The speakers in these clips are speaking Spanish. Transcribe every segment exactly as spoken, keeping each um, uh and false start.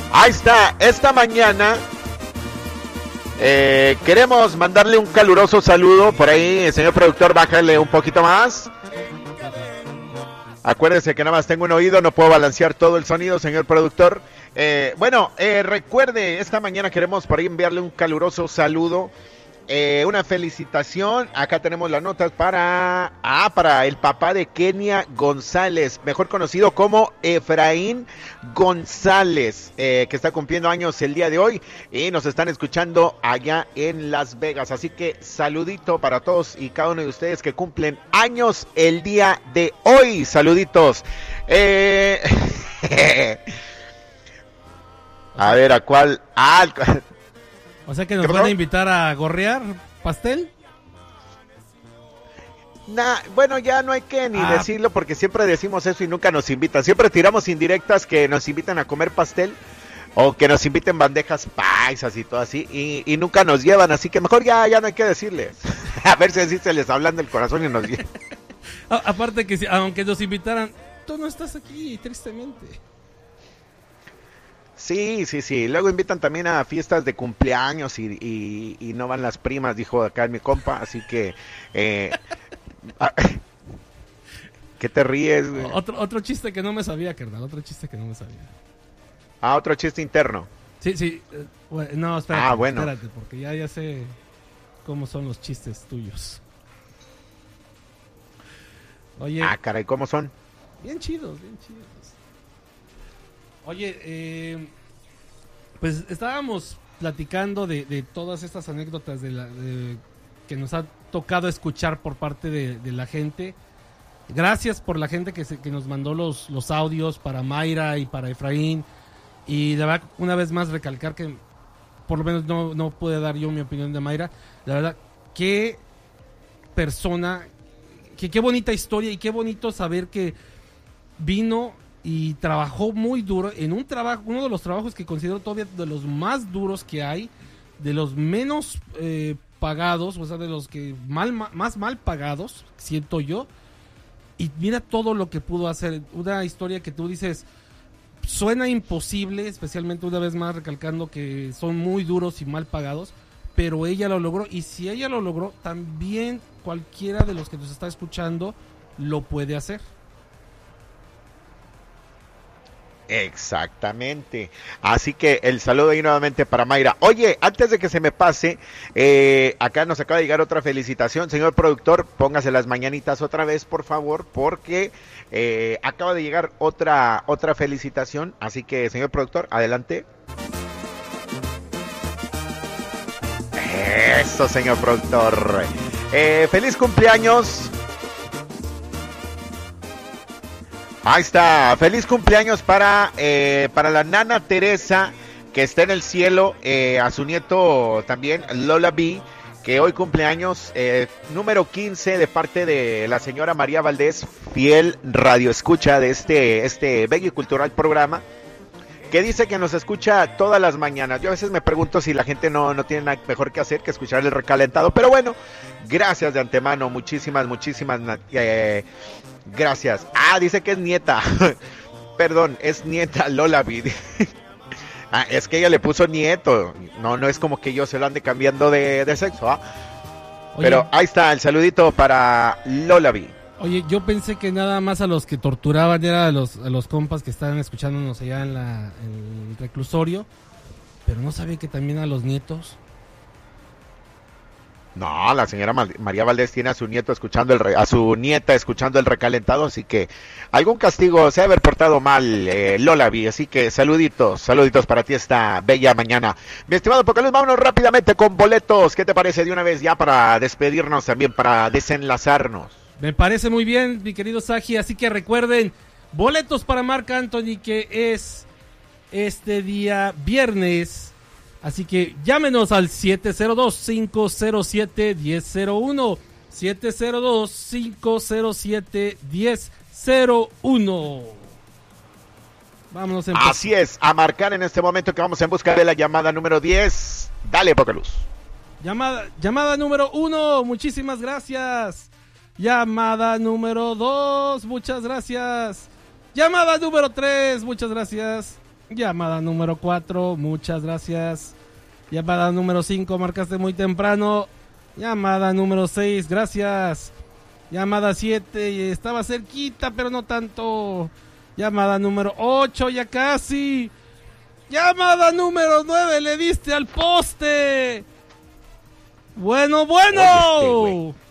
Ahí está, esta mañana eh, queremos mandarle un caluroso saludo. Por ahí, señor productor, bájale un poquito más. Acuérdese que nada más tengo un oído, no puedo balancear todo el sonido, señor productor. Eh, bueno, eh, recuerde, esta mañana queremos por ahí enviarle un caluroso saludo. Eh, una felicitación, acá tenemos las notas para, ah, para el papá de Kenia González, mejor conocido como Efraín González, eh, que está cumpliendo años el día de hoy y nos están escuchando allá en Las Vegas, así que saludito para todos y cada uno de ustedes que cumplen años el día de hoy, saluditos. Eh... a ver, ¿a cuál? Ah, o sea que nos van a invitar a gorrear pastel. Nah, bueno, ya no hay que ni ah. decirlo porque siempre decimos eso y nunca nos invitan. Siempre tiramos indirectas que nos invitan a comer pastel o que nos inviten bandejas paisas y todo así y, y nunca nos llevan, así que mejor ya, ya no hay que decirles. A ver si así se les hablan del corazón y nos llevan. Aparte que si, aunque nos invitaran, tú no estás aquí, tristemente. Sí, sí, sí. Luego invitan también a fiestas de cumpleaños y, y, y no van las primas, dijo acá mi compa. Así que... Eh, ¿qué te ríes, güey? Otro, otro chiste que no me sabía, carnal. Otro chiste que no me sabía. Ah, otro chiste interno. Sí, sí. Eh, bueno, no, espérate. Ah, bueno. Espérate, porque ya, ya sé cómo son los chistes tuyos. Oye. Ah, caray, ¿cómo son? Bien chidos, bien chidos. Oye, eh, pues estábamos platicando de, de todas estas anécdotas de la, de, que nos ha tocado escuchar por parte de, de la gente. Gracias por la gente que, se, que nos mandó los, los audios para Mayra y para Efraín. Y la verdad, una vez más recalcar que por lo menos no, no pude dar yo mi opinión de Mayra. La verdad, qué persona, que, qué bonita historia y qué bonito saber que vino y trabajó muy duro en un trabajo, uno de los trabajos que considero todavía de los más duros que hay, de los menos eh, pagados, o sea, de los que mal, más mal pagados, siento yo, y mira todo lo que pudo hacer, una historia que tú dices, suena imposible, especialmente una vez más recalcando que son muy duros y mal pagados, pero ella lo logró, y si ella lo logró, también cualquiera de los que nos está escuchando lo puede hacer. Exactamente, así que el saludo ahí nuevamente para Mayra. Oye, antes de que se me pase, eh, acá nos acaba de llegar otra felicitación, señor productor, póngase las mañanitas otra vez por favor, porque eh, acaba de llegar otra, otra felicitación, así que señor productor, adelante. Eso, señor productor, eh, feliz cumpleaños. Ahí está, feliz cumpleaños para, eh, para la nana Teresa, que está en el cielo, eh, a su nieto también, Lola B, que hoy cumpleaños, eh, número quince, de parte de la señora María Valdés, fiel radioescucha de este, este bello y cultural programa, que dice que nos escucha todas las mañanas. Yo a veces me pregunto si la gente no, no tiene nada mejor que hacer que escuchar el recalentado, pero bueno, gracias de antemano, muchísimas, muchísimas eh, gracias. Ah, dice que es nieta, perdón, es nieta Lola Vid. Ah, es que ella le puso nieto, no, no es como que yo se lo ande cambiando de, de sexo, ¿ah? Pero ahí está el saludito para Lola Vid. Oye, yo pensé que nada más a los que torturaban era a los, a los compas que estaban escuchándonos allá en, la, en el reclusorio, pero no sabía que también a los nietos. No, la señora María Valdés tiene a su nieto escuchando el re, a su nieta escuchando el recalentado, así que algún castigo se ha haber portado mal, eh, Lola B, así que saluditos, saluditos para ti esta bella mañana. Mi estimado Pocaluz, vámonos rápidamente con boletos, ¿qué te parece de una vez ya para despedirnos también, para desenlazarnos? Me parece muy bien, mi querido Saji, así que recuerden, boletos para Marc Anthony, que es este día viernes, así que llámenos al siete cero dos, cinco cero siete, uno cero cero uno, siete cero dos, cinco cero siete, uno cero cero uno. Vámonos en Así es, a marcar en este momento que vamos en busca de la llamada número diez. Dale, Pocaluz. Llamada, llamada número uno, muchísimas gracias. Llamada número dos, muchas gracias. Llamada número tres, muchas gracias. Llamada número cuatro, muchas gracias. Llamada número cinco, marcaste muy temprano. Llamada número seis, gracias. Llamada siete, estaba cerquita, pero no tanto. Llamada número ocho, ya casi. Llamada número nueve, le diste al poste. Bueno, bueno. Oye, este,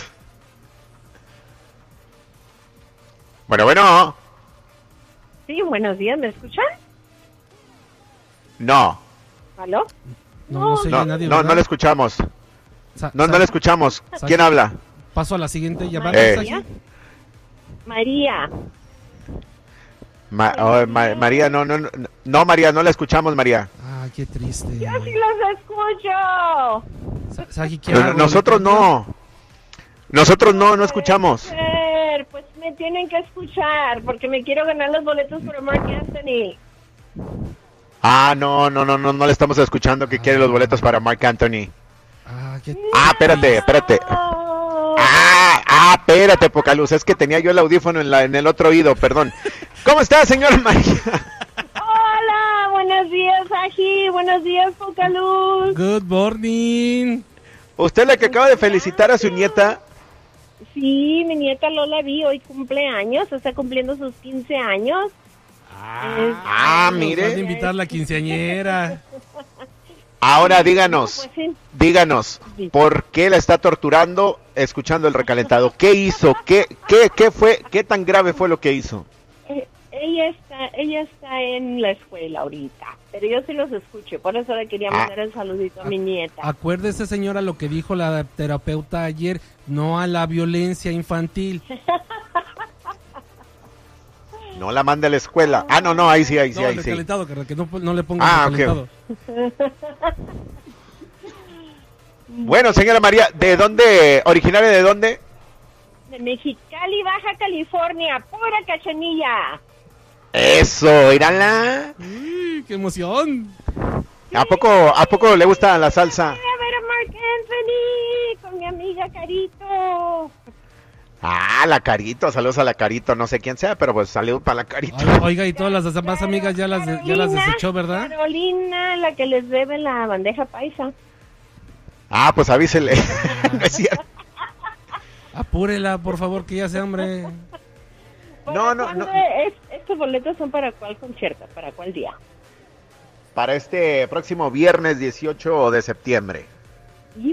bueno, bueno. Sí, buenos días, ¿me escuchan? No. ¿Aló? No, no se oye No, nadie, no, ¿verdad? no le escuchamos. Sa- No, sa- no le escuchamos. sa- ¿Quién habla? Paso a la siguiente llamada. Eh. Saji. María. Ma- oh, Ma- María, no, no, no, no, María, no la escuchamos, María. Ah, qué triste. Yo sí los escucho. Sa- Saji, ¿qué No, hago? nosotros no. Nosotros no, no escuchamos. Puede ser, pues me tienen que escuchar porque me quiero ganar los boletos para Mark Anthony. Ah, no, no, no, no, no le estamos escuchando que quiere los boletos para Mark Anthony. Ah, qué... Ah, espérate, espérate. Oh. Ah, ah, espérate, Pocaluz, es que tenía yo el audífono en, la, en el otro oído, perdón. ¿Cómo está, señor María? Hola, buenos días, Aji. Buenos días, Pocaluz. Good morning. Usted la que acaba de felicitar a su nieta. Sí, mi nieta Lola vi hoy cumpleaños, está cumpliendo sus quince años. Ah, Nos mire. van a invitar la quinceañera. Ahora díganos, Pues sí. díganos, ¿por qué la está torturando escuchando el recalentado? ¿Qué hizo? ¿Qué, qué, qué fue? ¿Qué tan grave fue lo que hizo? Eh, ella está, ella está en la escuela ahorita, pero yo sí los escucho, por eso le quería Ah. mandar el saludito a mi nieta. Acuérdese, señora, lo que dijo la terapeuta ayer, no a la violencia infantil. No la mande a la escuela. Ah, no, no, ahí sí, ahí sí, No, ahí el sí. recalentado, que, que no, no le ponga Ah, el recalentado. Bueno, señora María, ¿de dónde, originaria de dónde? De Mexicali, Baja California, pura cachanilla. Eso, írala. Uy, ¡qué emoción! ¿A poco, a poco le gusta la salsa? Voy a ver a Mark Anthony con mi amiga Carito. Ah, la Carito, saludos a la Carito, no sé quién sea, pero pues saludos para la Carito. Oiga, oiga, y todas las demás amigas ya las, de- ya las Carolina, desechó, ¿verdad? Carolina, la que les debe la bandeja paisa. Ah, pues avísele. No es cierto. Apúrela, por favor, que ya sea hambre. No, ¿Para no, cuándo no. es- ¿Estos boletos son para cuál concierto? ¿Para cuál día? Para este próximo viernes dieciocho de septiembre. ¡Yujú!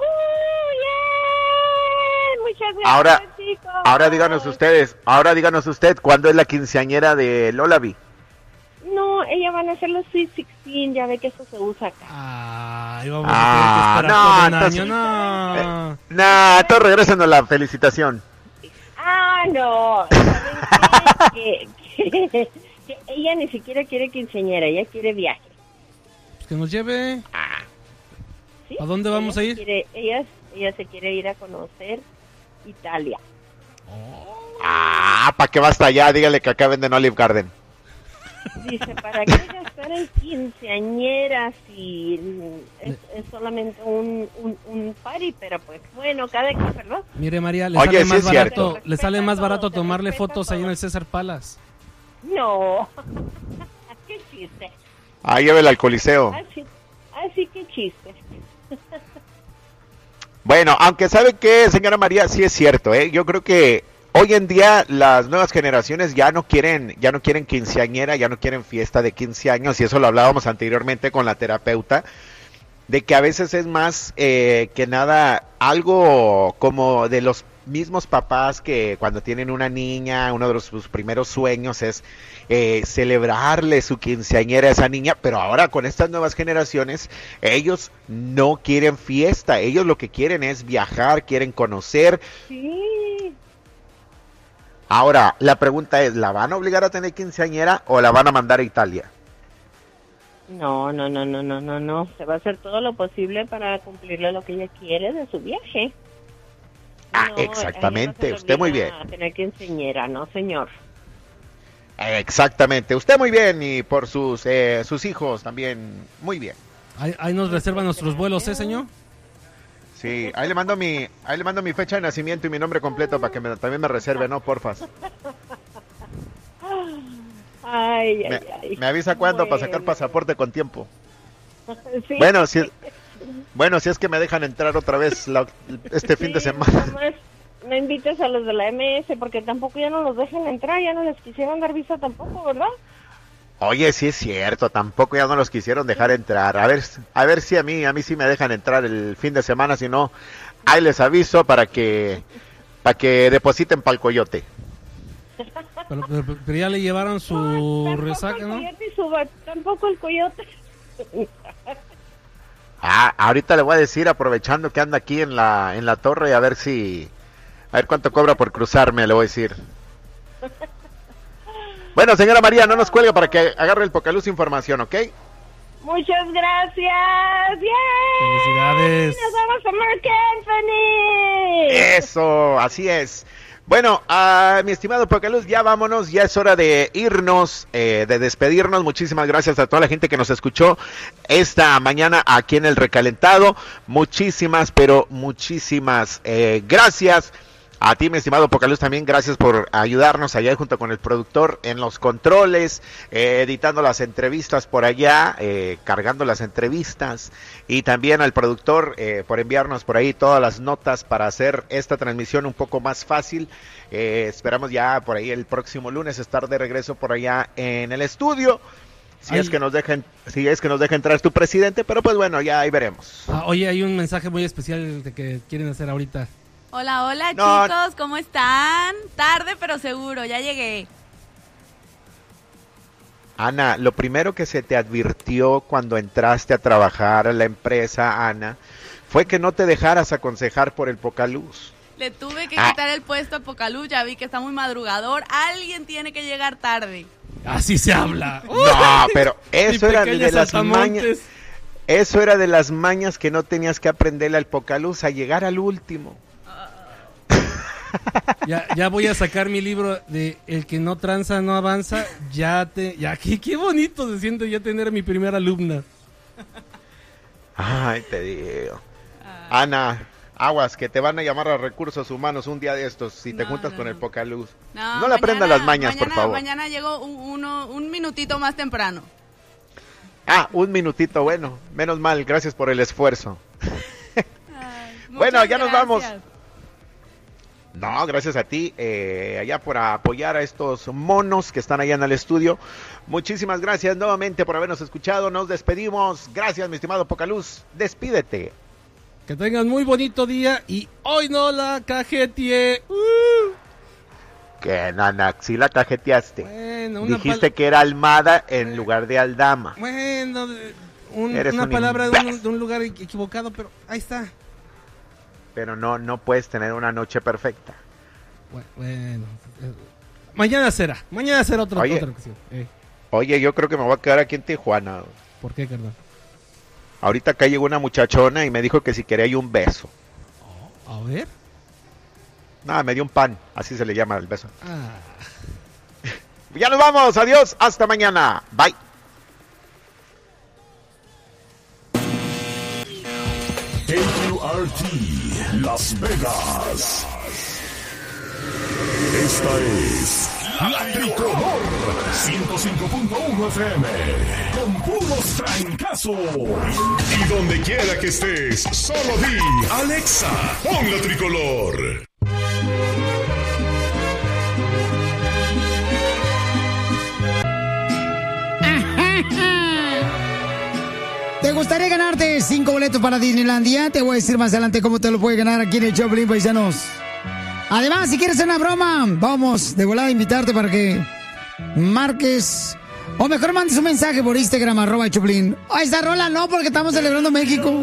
¡Yeah! Muchas gracias, Ahora, chicos. ahora díganos ustedes, ahora díganos usted, ¿cuándo es la quinceañera de Lolavi? No, ella van a hacer los Sweet sixteen, ya ve que eso se usa acá. Ay, vamos Ah, a tener que esperar no, todo un entonces- año, no. Nah, todos regresan a la felicitación. Ah, no. ¿Saben qué? que, que, que ella ni siquiera quiere quinceañera, ella quiere viaje. Pues que nos lleve. ¿Sí? ¿A dónde vamos Ella a ir? Quiere, ella, ella se quiere ir a conocer Italia. Ah, ¿para qué va hasta allá? Dígale que acá venden Olive Garden. Dice, ¿para qué gastar en quinceañeras si es, es solamente un, un, un party? Pero pues bueno, cada quien, ¿verdad? Mire, María, le Oye, sale sí más es cierto. barato, le sale más barato Te tomarle respeta fotos ahí en todo. el César Palace. No. Qué chiste. Ah, llévela al Coliseo. Así, así que chiste. Bueno, aunque sabe que, señora María, sí es cierto, ¿eh? Yo creo que hoy en día las nuevas generaciones ya no quieren, ya no quieren quinceañera, ya no quieren fiesta de quince años, y eso lo hablábamos anteriormente con la terapeuta, de que a veces es más eh, que nada algo como de los mismos papás que cuando tienen una niña, uno de los, sus primeros sueños es eh, celebrarle su quinceañera a esa niña, pero ahora con estas nuevas generaciones, ellos no quieren fiesta, ellos lo que quieren es viajar, quieren conocer. Sí. Ahora, la pregunta es, ¿la van a obligar a tener quinceañera o la van a mandar a Italia? No, no, no, no, no, no, no. Se va a hacer todo lo posible para cumplirle lo que ella quiere de su viaje. Ah, No, exactamente, a ella no se le usted muy obliga bien. A tener quinceañera, no, señor. Exactamente, usted muy bien y por sus eh, sus hijos también muy bien. Ahí, ahí nos reservan nuestros vuelos, ¿eh, señor? Sí, ahí le mando mi ahí le mando mi fecha de nacimiento y mi nombre completo para que me- también me reserve, ¿no? Porfas. Ay, ay, Me, ay. me avisa cuándo Bueno. para sacar pasaporte con tiempo. Sí. Bueno, si, bueno, si es que me dejan entrar otra vez la- este fin de Sí, semana. nomás no invites a los de la M S porque tampoco ya no los dejan entrar, ya no les quisieron dar visa tampoco, ¿verdad? Oye, sí es cierto, tampoco ya no los quisieron dejar entrar. A ver, a ver si a mí, a mí sí me dejan entrar el fin de semana, si no, ahí les aviso para que, para que depositen para el coyote. Pero, pero- pero ya le llevaron su Tampoco resaca, el ¿no? coyote y su ba- tampoco el coyote. Ah, ahorita le voy a decir, aprovechando que anda aquí en la, en la torre, a ver si, a ver cuánto cobra por cruzarme, le voy a decir. Bueno, señora María, no nos cuelgue para que agarre el Pocaluz información, ¿ok? Muchas gracias. ¡Yay! Felicidades. Nos vamos a Mark Anthony. Eso, así es. Bueno, ah, mi estimado Pocaluz, ya vámonos, ya es hora de irnos, eh, de despedirnos. Muchísimas gracias a toda la gente que nos escuchó esta mañana aquí en El Recalentado. Muchísimas, pero muchísimas eh, gracias. A ti, mi estimado Pocaluz, también gracias por ayudarnos allá junto con el productor en los controles, eh, editando las entrevistas por allá, eh, cargando las entrevistas, y también al productor eh, por enviarnos por ahí todas las notas para hacer esta transmisión un poco más fácil. Eh, esperamos ya por ahí el próximo lunes estar de regreso por allá en el estudio. Si Ay. es que nos dejen, si es que nos deja entrar tu presidente, pero pues bueno, ya ahí veremos. Ah, oye, hay un mensaje muy especial de que quieren hacer ahorita. Hola, hola No. chicos, ¿cómo están? Tarde pero seguro, ya llegué. Ana, lo primero que se te advirtió cuando entraste a trabajar a la empresa, Ana, fue que no te dejaras aconsejar por el Pocaluz. Le tuve que Ah. quitar el puesto a Pocaluz, ya vi que está muy madrugador. Alguien tiene que llegar tarde. Así se habla. No, pero eso Mi era de pequeña las Saltamontes. mañas, eso era de las mañas que no tenías que aprenderle al Pocaluz, a llegar al último. Ya, ya voy a sacar mi libro de El que no tranza no avanza. Ya te, ya qué, qué bonito se siente ya tener a mi primera alumna. Ay, te digo. Ana, aguas, que te van a llamar a recursos humanos un día de estos si te No, juntas no, con no. el Pocaluz. No, No, le mañana- aprendas las mañas, por mañana- favor. Mañana llego un, uno, un minutito más temprano. Ah, un minutito, bueno, menos mal, gracias por el esfuerzo. Ay, Bueno, muchas ya nos gracias. vamos. No, gracias a ti, eh, allá por apoyar a estos monos que están allá en el estudio. Muchísimas gracias nuevamente por habernos escuchado. Nos despedimos. Gracias, mi estimado Pocaluz. Despídete. Que tengan muy bonito día y hoy no la cajeteé. Uh. Que nana, si la cajeteaste. Bueno, una Dijiste pal- que era Almada en lugar de Aldama. Bueno, de- un- Eres una un palabra de un, imbécil. de un lugar equ- equivocado, pero ahí está. Pero no, no puedes tener una noche perfecta. Bu- Bueno, eh, mañana será, mañana será otro, Oye. otra ocasión. Eh, Oye, yo creo que me voy a quedar aquí en Tijuana. ¿Por qué, carnal? Ahorita acá llegó una muchachona y me dijo que si quería yo un beso. A ver. Nada, me dio un pan, así se le llama el beso. Ah. Ya nos vamos, adiós, hasta mañana. Bye. K Q R T Las Vegas. Esta es La Tricolor ciento cinco punto uno F M con puros trancazos. Y donde quiera que estés, solo di Alexa, pon La Tricolor. ¿Te gustaría ganarte cinco boletos para Disneylandia? Te voy a decir más adelante cómo te lo puedes ganar aquí en el Choplin, paisanos. Además, si quieres hacer una broma, vamos de volada a invitarte para que marques, o mejor mandes un mensaje por Instagram, arroba Choplin. ¡Ay, esa rola no, porque estamos celebrando México!